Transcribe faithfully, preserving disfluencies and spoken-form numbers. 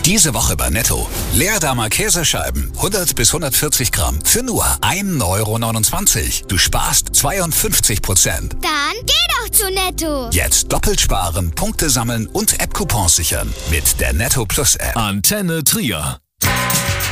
Diese Woche bei Netto. Leerdammer Käsescheiben, hundert bis hundertvierzig Gramm, für nur ein Euro neunundzwanzig. Du sparst zweiundfünfzig Prozent. Dann geh doch zu Netto. Jetzt doppelt sparen, Punkte sammeln und App-Coupons sichern. Mit der Netto Plus App. Antenne Trier.